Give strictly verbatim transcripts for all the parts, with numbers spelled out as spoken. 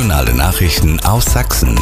Regionale Nachrichten aus Sachsen.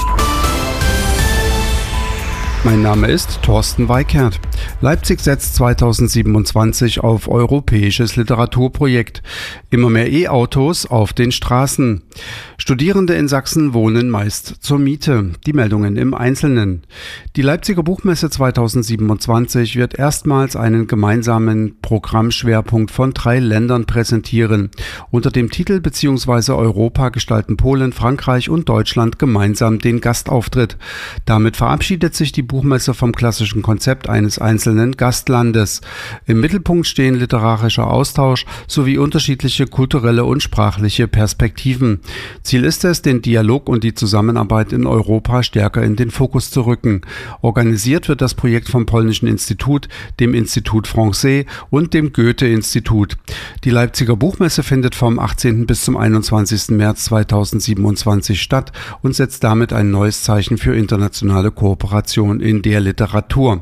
Mein Name ist Thorsten Weikert. Leipzig setzt zweitausendsiebenundzwanzig auf europäisches Literaturprojekt. Immer mehr E-Autos auf den Straßen. Studierende in Sachsen wohnen meist zur Miete. Die Meldungen im Einzelnen. Die Leipziger Buchmesse zweitausendsiebenundzwanzig wird erstmals einen gemeinsamen Programmschwerpunkt von drei Ländern präsentieren. Unter dem Titel bzw. Europa gestalten Polen, Frankreich und Deutschland gemeinsam den Gastauftritt. Damit verabschiedet sich die Buchmesse vom klassischen Konzept eines einzelnen Gastlandes. Im Mittelpunkt stehen literarischer Austausch sowie unterschiedliche kulturelle und sprachliche Perspektiven. Ziel ist es, den Dialog und die Zusammenarbeit in Europa stärker in den Fokus zu rücken. Organisiert wird das Projekt vom Polnischen Institut, dem Institut Français und dem Goethe-Institut. Die Leipziger Buchmesse findet vom achtzehnten bis zum einundzwanzigsten März zweitausendsiebenundzwanzig statt und setzt damit ein neues Zeichen für internationale Kooperation in der Literatur.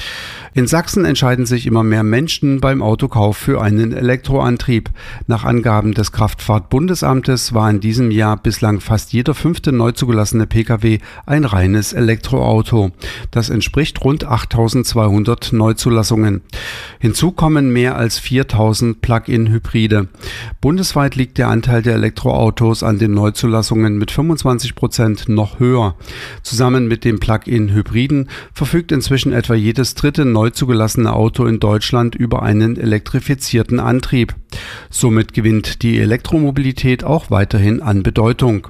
In Sachsen entscheiden sich immer mehr Menschen beim Autokauf für einen Elektroantrieb. Nach Angaben des Kraftfahrtbundesamtes war in diesem Jahr bislang fast jeder fünfte neu zugelassene Pkw ein reines Elektroauto. Das entspricht rund achttausendzweihundert Neuzulassungen. Hinzu kommen mehr als viertausend Plug-in-Hybride. Bundesweit liegt der Anteil der Elektroautos an den Neuzulassungen mit fünfundzwanzig Prozent noch höher. Zusammen mit den Plug-in-Hybriden verfügt inzwischen etwa jedes dritte neu zugelassene Auto in Deutschland über einen elektrifizierten Antrieb. Somit gewinnt die Elektromobilität auch weiterhin an Bedeutung.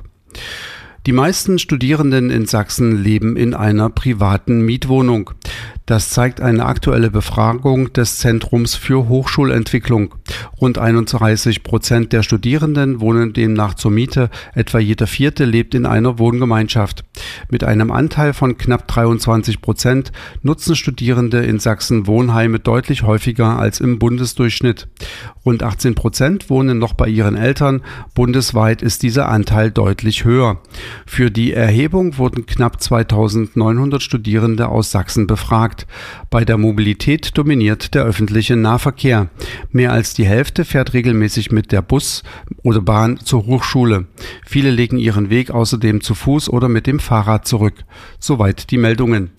Die meisten Studierenden in Sachsen leben in einer privaten Mietwohnung. Das zeigt eine aktuelle Befragung des Zentrums für Hochschulentwicklung. Rund einunddreißig Prozent der Studierenden wohnen demnach zur Miete, etwa jeder Vierte lebt in einer Wohngemeinschaft. Mit einem Anteil von knapp dreiundzwanzig Prozent nutzen Studierende in Sachsen Wohnheime deutlich häufiger als im Bundesdurchschnitt. Rund achtzehn Prozent wohnen noch bei ihren Eltern, bundesweit ist dieser Anteil deutlich höher. Für die Erhebung wurden knapp zweitausendneunhundert Studierende aus Sachsen befragt. Bei der Mobilität dominiert der öffentliche Nahverkehr. Mehr als die Hälfte fährt regelmäßig mit der Bus oder Bahn zur Hochschule. Viele legen ihren Weg außerdem zu Fuß oder mit dem Fahrrad zurück. Soweit die Meldungen.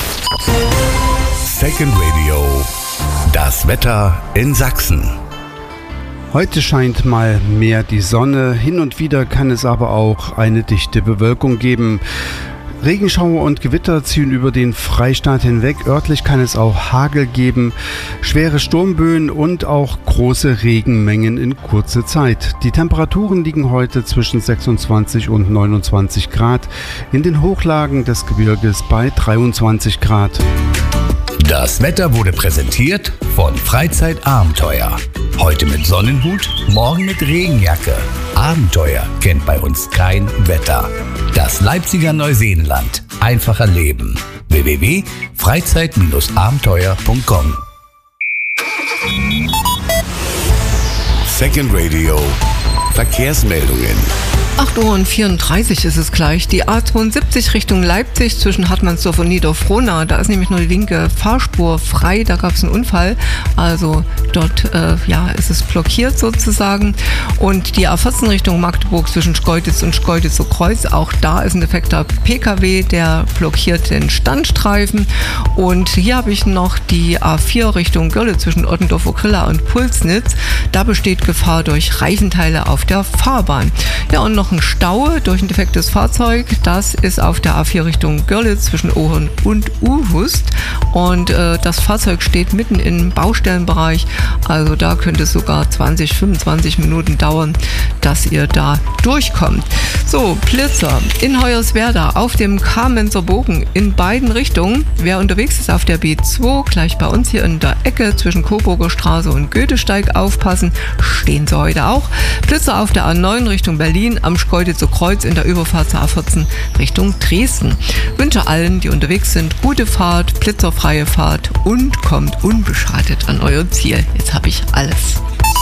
Second Radio. Das Wetter in Sachsen. Heute scheint mal mehr die Sonne, hin und wieder kann es aber auch eine dichte Bewölkung geben. Regenschauer und Gewitter ziehen über den Freistaat hinweg. Örtlich kann es auch Hagel geben, schwere Sturmböen und auch große Regenmengen in kurzer Zeit. Die Temperaturen liegen heute zwischen sechsundzwanzig und neunundzwanzig Grad, in den Hochlagen des Gebirges bei dreiundzwanzig Grad. Das Wetter wurde präsentiert von Freizeitabenteuer. Heute mit Sonnenhut, morgen mit Regenjacke. Abenteuer kennt bei uns kein Wetter. Das Leipziger Neuseenland. Einfacher Leben. w w w punkt freizeit abenteuer punkt com. Second Radio. Verkehrsmeldungen. acht Uhr vierunddreißig ist es gleich. Die A zweiundsiebzig Richtung Leipzig zwischen Hartmannsdorf und Niederfrohna. Da ist nämlich nur die linke Fahrspur frei. Da gab es einen Unfall. Also dort äh, ja, ist es blockiert sozusagen. Und die A vierzehn Richtung Magdeburg zwischen Schkeuditz und Schkeuditzer Kreuz. Auch da ist ein defekter Pkw, der blockiert den Standstreifen. Und hier habe ich noch die A vier Richtung Görlitz zwischen Ottendorf-Okrilla und Pulsnitz. Da besteht Gefahr durch Reifenteile auf der Fahrbahn. Ja, und noch ein Stau durch ein defektes Fahrzeug. Das ist auf der A vier Richtung Görlitz zwischen Ohren und Uhust. Und äh, das Fahrzeug steht mitten im Baustellenbereich. Also da könnte es sogar zwanzig, fünfundzwanzig Minuten dauern, dass ihr da durchkommt. So, Blitzer in Hoyerswerda auf dem Kamenzer Bogen in beiden Richtungen. Wer unterwegs ist auf der B zwei, gleich bei uns hier in der Ecke zwischen Coburger Straße und Goethesteig aufpassen. Stehen sie heute auch. Blitzer auf der A neun Richtung Berlin am Schkeuditzer Kreuz in der Überfahrt zur A vierzehn Richtung Dresden. Wünsche allen, die unterwegs sind, gute Fahrt, blitzerfreie Fahrt und kommt unbeschadet an euer Ziel. Jetzt habe ich alles.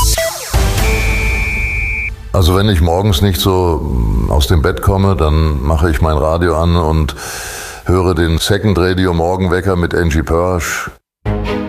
Also wenn ich morgens nicht so aus dem Bett komme, dann mache ich mein Radio an und höre den Second Radio Morgenwecker mit Angie Pörsch.